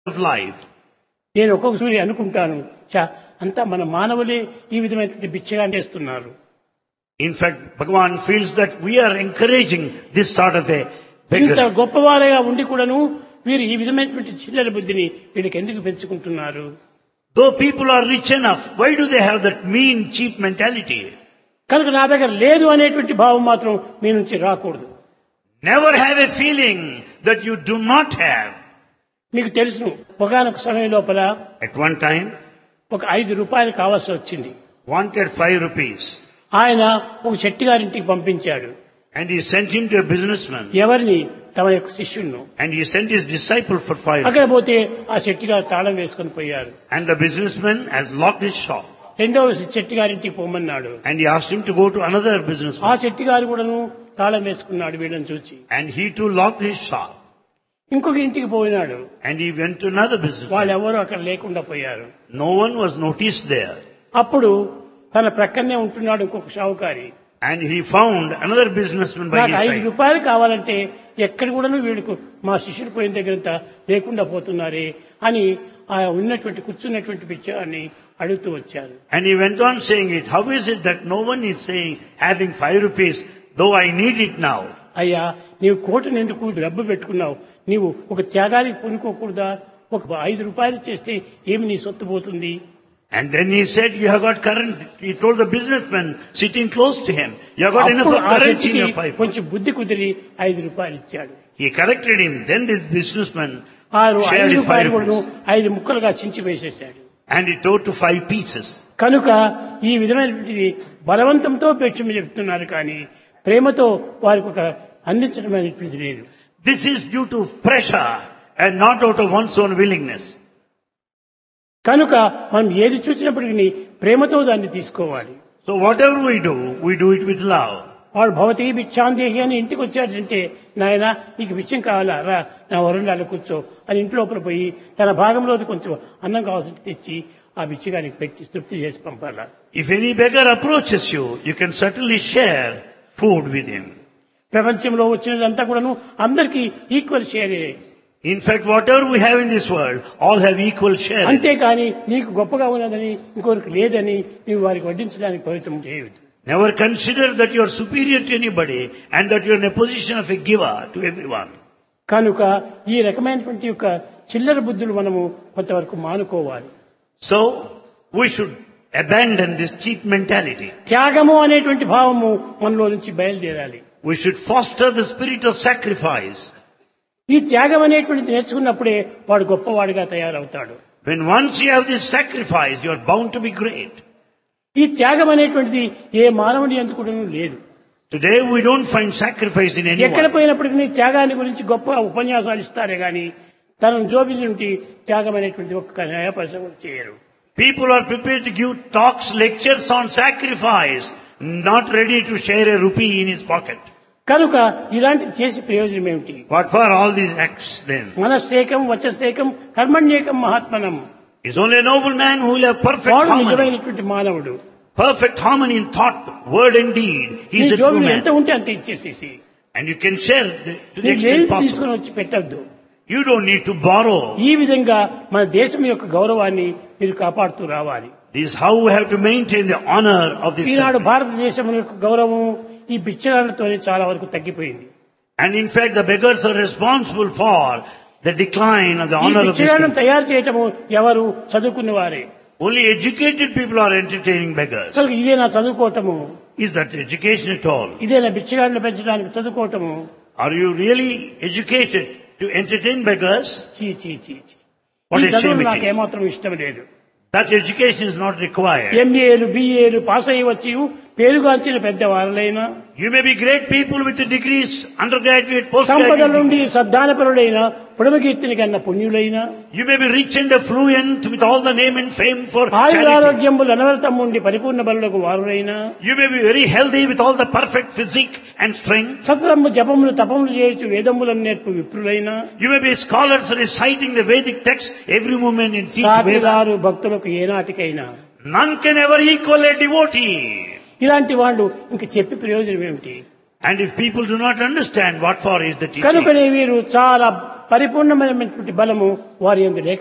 of life. నేను ఒక్కొక్కసారి అనుకుంటాను, అంతా మన మానవులే ఈ విధమైనటువంటి బిచ్చగాన్ని చేస్తున్నారు. In fact, Bhagavan feels that we are encouraging this sort of a ఇంత beggar. గొప్పవారుగా ఉండి కూడాను వీరు ఈ విధమైనటువంటి చిల్లర బుద్ధిని వీళ్ళకి ఎందుకు పెంచుకుంటున్నారు? Though people are rich enough, why do they have that mean, cheap mentality? కనుక నా దగ్గర లేదు అనేటువంటి భావం మాత్రం మీ నుంచి రాకూడదు. Never have a feeling that you do not have. మీకు తెలుసు, ఒకానొక సమయం లోపల At one time, ఒక 5 రూపాయలు కావాల్సి వచ్చింది. wanted 5 rupees. ఆయన ఒక చెట్టి గారింటికి పంపించాడు. And he sent him to a businessman. ఎవరిని? తమ యొక్క శిష్యుణ్ణు. And he sent his disciple for 5 అక్కడ rupees. పోతే ఆ చెట్టి గారు తాళం వేసుకొని పోయారు. And the businessman has locked his shop. రెండవ చెట్టి గారింటికి పోమన్నాడు. And he asked him to go to another ఆ businessman. చెట్టి గారు కూడాను తాళం వేసుకున్నాడు వీళ్ళని చూచి. And he too locked his shop. ఇంకొక ఇంటికి పోయినాడు. And he went to another businessman. వాళ్ళెవరూ అక్కడ లేకుండా పోయారు. No one was noticed there. అప్పుడు తన ప్రక్కనే ఉంటున్నాడు ఇంకొక షావుకారి. And he found another businessman by నాకు his 5 side. రూపాయలు కావాలంటే ఎక్కడ కూడాను వీళ్ళకు మా శిష్యుడు పోయిన దగ్గరంతా లేకుండా పోతున్నారే అని ఆ ఉన్నటువంటి కూర్చున్నటువంటి పిచ్చాన్ని అడుగుతూ వచ్చారు. And he went on saying it. How is it that no one is saying having 5 rupees, though I need it now? అయ్యా, నీవు కోటను ఎందుకు డబ్బు పెట్టుకున్నావు? నీవు ఒక త్యాగానికి పూనుకోకూడదా? ఒక 5 రూపాయలు చేస్తే ఏమి నీ సొత్తు పోతుంది? And then he said, you have got current. He told the businessman sitting close to him, you have got enough అప్పుడు of ఆ currency in చెట్టుకి your 5. కొంచెం బుద్ధి కుదిరి 5 రూపాయలు ఇచ్చాడు. He corrected him. Then this businessman ఆ shared 5 his 5 రూపాయలు కూడా rupees. 5 ముక్కలుగా చించి వేసేశాడు. And he tore to 5 pieces. కనుక ఈ విధమైనటువంటి బలవంతంతో పెంచమని చెప్తున్నారు కానీ ప్రేమతో వారికి ఒక అందించడం అనేటువంటిది లేదు. This is due to pressure and not out of one's own willingness. కనుక మనం ఏది చూసినప్పటికీ ప్రేమతో దాన్ని తీసుకోవాలి. So whatever we do it with love. వాడు భవతి బిచ్చాందేహి అని ఇంటికి వచ్చాడంటే, నాయన నీకు బిచ్చం కావాలా, రా నా వరండాలో కూర్చో అని ఇంటి లోపల పోయి తన భాగంలో కొంచెం అన్నం కావాల్సి తెచ్చి ఆ బిచ్చగానికి పెట్టి తృప్తి చేసి పంపాలా. If any beggar approaches you, you can certainly share food with him. ప్రపంచంలో వచ్చినదంతా కూడాను అందరికీ equal షేరే. In fact, whatever we have in this world, all have equal share. అంతేకాని నీకు గొప్పగా ఉన్నదని ఇంకొకరికి లేదని నీవు వారికి వడ్డించడానికి ప్రయత్నం చేయవద్దు. Never consider that you are superior to anybody and that you are in a position of a giver to everyone. కనుక ఈ రకమైనటువంటి యొక్క చిల్లర బుద్ధులు మనము కొంతవరకు మానుకోవాలి. So, we should abandon this cheap mentality. త్యాగము అనేటువంటి భావము మనలో నుంచి బయలుదేరాలి. We should foster the spirit of sacrifice. ఈ త్యాగం అనేటువంటిది నేర్చుకున్నప్పుడే వాడు గొప్పవాడిగా తయారవుతాడు. When once you have this sacrifice, you are bound to be great. ఈ త్యాగం అనేటువంటిది ఏ మానవుని యందు కూడాను లేదు. Today we don't find sacrifice in ఎక్కడ anyone. పోయినప్పటికీ త్యాగాన్ని గురించి గొప్ప ఉపన్యాసాలు ఇస్తారే గాని తనను జోబి నుండి త్యాగం అనేటువంటి ఒక్క న్యాయపరిశ్రమ చేయరు. People are prepared to give talks, lectures on sacrifice, not ready to share a rupee in his pocket. కనుక ఇలాంటి చేసి ప్రయోజనం ఏమిటి? What for all these acts then? మనస్సేకం వచస్సేకం కర్మణ్యేకం మహాత్మనం. It's only a noble man who will have perfect వాడు harmony. నిజమైనటువంటి మానవుడు. Perfect harmony in thought, word and deed. నీ He's a true జోబిలో ఎంత man. ఉంటే అంత ఇచ్చేసేసి And you can share to the నీ extent jail possible. తీసుకుని వచ్చి పెట్టద్దు. You don't need to borrow. ఈ విధంగా మన దేశం యొక్క గౌరవాన్ని మీరు కాపాడుతూ రావాలి. This is how we have to maintain the honor of this Eenadu country. భారతదేశం యొక్క గౌరవం ఈ బిచ్చగాళ్లతోనే చాలా వరకు తగ్గిపోయింది. And in fact, the beggars are responsible for the decline of the ఈ honor of this బిచ్చగాళ్లను country. తయారు చేయటము ఎవరు? చదువుకున్న వారే. Only educated people are entertaining beggars. అసలు ఇదే నా చదువుకోవటము, Is that education at all? ఇదే నా బిచ్చగాళ్లను పెంచడానికి చదువుకోవటము. Are you really educated to entertain beggars? చీ చీ చీ చీ. What ఈ a చదువులు shame it నాకు is. ఏమాత్రం ఇష్టం లేదు. That education is not required. ఎంఏలు బిఏలు pass అయ్యి వచ్చి పేరుగాంచిన పెద్దవారులైనా, You may be great people with the degrees, undergraduate, సంపద postgraduate. నుండి సద్దానపరుడైన పుడమకీర్తిని కన్న పుణ్యులైనా, You may be rich and affluent with all the name and fame for charity. ఆయురారోగ్యములు అనవరతం ఉండి పరిపూర్ణ బలులకు వారులైనా, You may be very healthy with all the perfect physique and strength. సతతము జపములు తపములు చేయొచ్చు వేదములను నేర్పు విప్రులైనా, You may be scholars reciting the Vedic text every moment and teach Veda. సాటిదారు భక్తులకు ఏనాటికైనా None can ever equal a devotee. ఇలాంటి వాళ్ళు ఇంక చెప్పి ప్రయోజనం ఏమిటి? And if people do not understand what for is the teaching, కనుకనే వీరు చాలా పరిపూర్ణమైనటువంటి బలము వారి యందు లేక